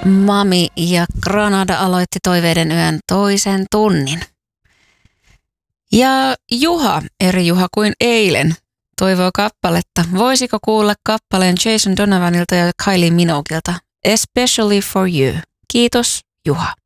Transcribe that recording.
Mami ja Granada aloitti toiveiden yön toisen tunnin. Ja Juha, eri Juha kuin eilen, toivoo kappaletta. Voisiko kuulla kappaleen Jason Donovanilta ja Kylie Minoguelta? Especially for you. Kiitos, Juha.